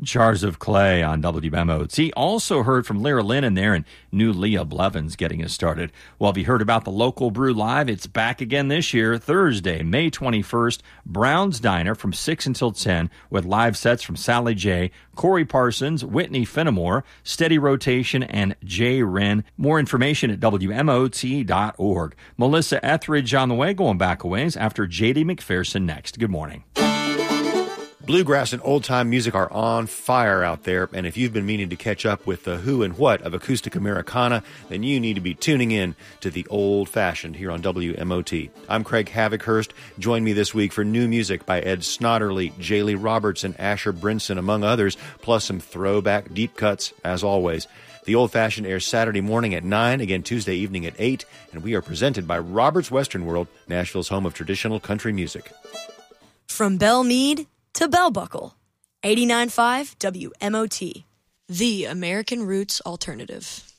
Jars of Clay on WMOT. Also heard from Lyra Lynn in there and new Leah Blevins getting us started. Well, have you heard about the Local Brew Live? It's back again this year, Thursday, May 21st, Brown's Diner from 6 until 10 with live sets from Sally J, Corey Parsons, Whitney Finnemore, Steady Rotation, and Jay Wren. More information at WMOT.org. Melissa Etheridge on the way, going back a ways after J.D. McPherson next. Good morning. Bluegrass and old-time music are on fire out there, and if you've been meaning to catch up with the who and what of acoustic Americana, then you need to be tuning in to The Old Fashioned here on WMOT. I'm Craig Havikhurst. Join me this week for new music by Ed Snodderly, Jaylee Roberts, and Asher Brinson, among others, plus some throwback deep cuts, as always. The Old Fashioned airs Saturday morning at 9, again Tuesday evening at 8, and we are presented by Roberts Western World, Nashville's home of traditional country music. From Belle Meade to Bell Buckle, 89.5 WMOT, the American Roots Alternative.